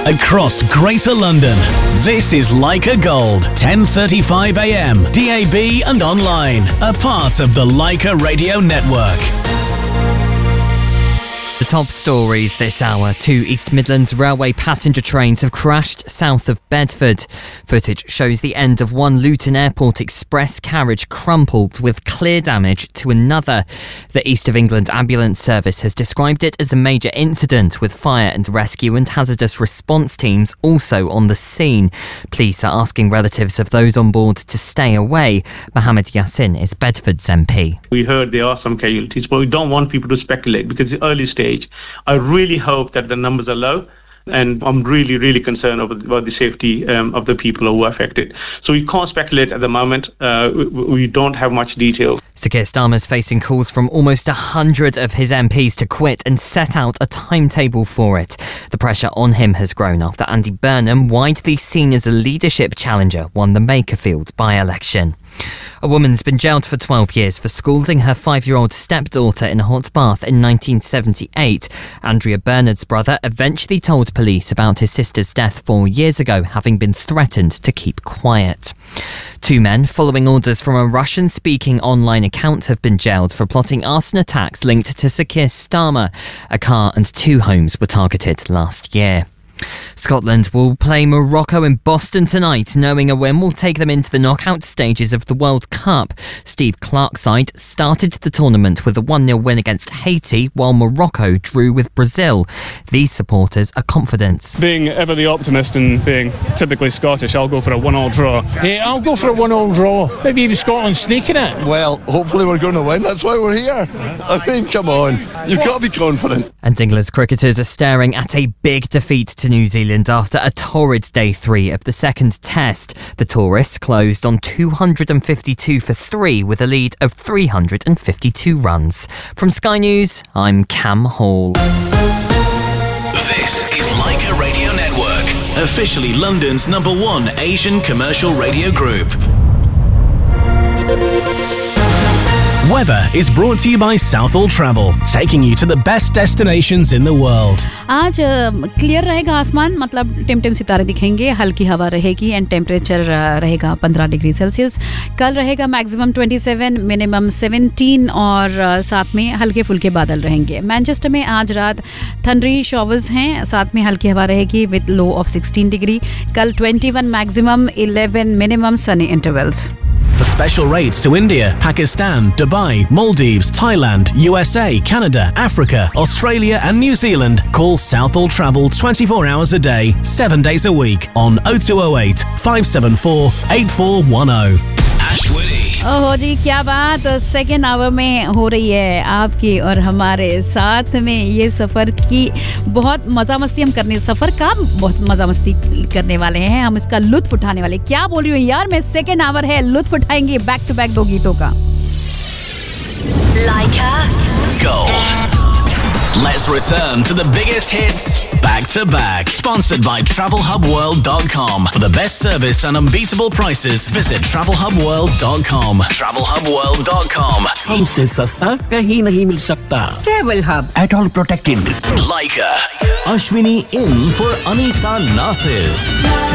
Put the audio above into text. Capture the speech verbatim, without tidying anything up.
across Greater London. This is Leica Gold, ten thirty-five a m, D A B and online, a part of the Leica Radio Network. The top stories this hour. Two East Midlands Railway passenger trains have crashed south of Bedford. Footage shows the end of one Luton Airport express carriage crumpled with clear damage to another. The East of England Ambulance Service has described it as a major incident, with fire and rescue and hazardous response teams also on the scene. Police are asking relatives of those on board to stay away. Mohammed Yassin is Bedford's M P. We heard there are some casualties, but we don't want people to speculate because it's early stage. I really hope that the numbers are low, and I'm really, really concerned about, about the safety um, of the people who are affected. So we can't speculate at the moment. Uh, we, we don't have much detail. Sir Keir Starmer's facing calls from almost a hundred of his M Ps to quit and set out a timetable for it. The pressure on him has grown after Andy Burnham, widely seen as a leadership challenger, won the Makerfield by-election. A woman's been jailed for twelve years for scalding her five-year-old stepdaughter in a hot bath in nineteen seventy-eight. Andrea Bernard's brother eventually told police about his sister's death four years ago, having been threatened to keep quiet. Two men, following orders from a Russian-speaking online account, have been jailed for plotting arson attacks linked to Sir Keir Starmer. A car and two homes were targeted last year. Scotland will play Morocco in Boston tonight. Knowing a win will take them into the knockout stages of the World Cup. Steve Clarke's side started the tournament with a one nil win against Haiti, while Morocco drew with Brazil. These supporters are confident. Being ever the optimist and being typically Scottish, I'll go for a one all draw. Yeah, I'll go for a one all draw. Maybe even Scotland sneaking it. Well, hopefully we're going to win. That's why we're here. I mean, come on. You've got to be confident. And England's cricketers are staring at a big defeat to New Zealand after a torrid day three of the second test. The tourists closed on two hundred fifty-two for three with a lead of three hundred fifty-two runs. From Sky News, I'm Cam Hall. This is Leica Radio Network, officially London's number one Asian commercial radio group. Weather is brought to you by Southall Travel, taking you to the best destinations in the world. आज clear रहेगा आसमान, मतलब Tim-Tim सितारे दिखेंगे, हल्की हवा रहेगी and temperature रहेगा पंद्रह डिग्री सेल्सियस. कल रहेगा मैक्सिमम सत्ताईस, मिनिमम सत्रह और साथ में हल्के फुल्के बादल रहेंगे. मैनचेस्टर में आज रात थंडरी शॉवर्स हैं, साथ में हल्की हवा रहेगी विद लो ऑफ सोलह डिग्री. कल इक्कीस मैक्सिमम, ग्यारह minimum, Sunny intervals. For special rates to India, Pakistan, Dubai, Maldives, Thailand, U S A, Canada, Africa, Australia and New Zealand, call Southall Travel twenty-four hours a day, seven days a week on oh two oh eight, five seven four, eight four one oh. Ashwini. ओहो जी, क्या बात second hour में हो रही है आपकी और हमारे साथ में. ये सफ़र की बहुत मज़ा मस्ती हम करने सफ़र का बहुत मज़ा मस्ती करने वाले हैं. हम इसका लुत्फ़ उठाने वाले. क्या बोल रही हूँ यार मैं, सेकेंड आवर है, लुत्फ़ उठाएंगे बैक टू बैक दो गीतों का. Leica Gold. Let's return to the biggest hits back to back. Sponsored by travel hub world dot com. For the best service and unbeatable prices, visit travel hub world dot com. travel hub world dot com. हमसे सस्ता कहीं नहीं मिल सकता. Travel Hub. At all protected. Leica. Ashwini in for Anisa Nasir.